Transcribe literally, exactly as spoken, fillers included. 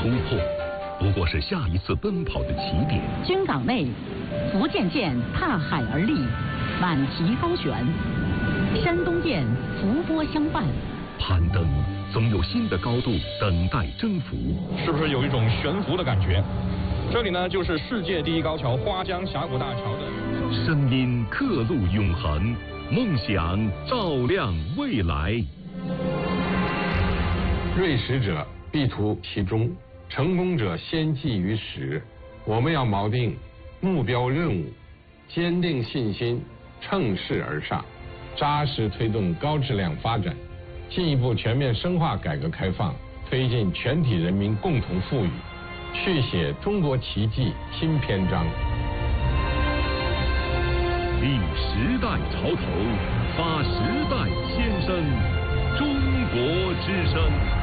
破，不过是下一次奔跑的起点。 军港内，福建舰踏海而立，满旗高悬；山东舰浮波相伴。 攀登总有新的高度等待征服， 是不是有一种悬浮的感觉？这里呢，就是世界第一高桥花江峡谷大桥的声音刻录永恒，梦想照亮未来。 锐识者必图其中，成功者先记于始。我们要锚定目标任务，坚定信心，乘势而上，扎实推动高质量发展，进一步全面深化改革开放，推进全体人民共同富裕，续写中国奇迹新篇章。 立时代潮头，发时代先声，中国之声。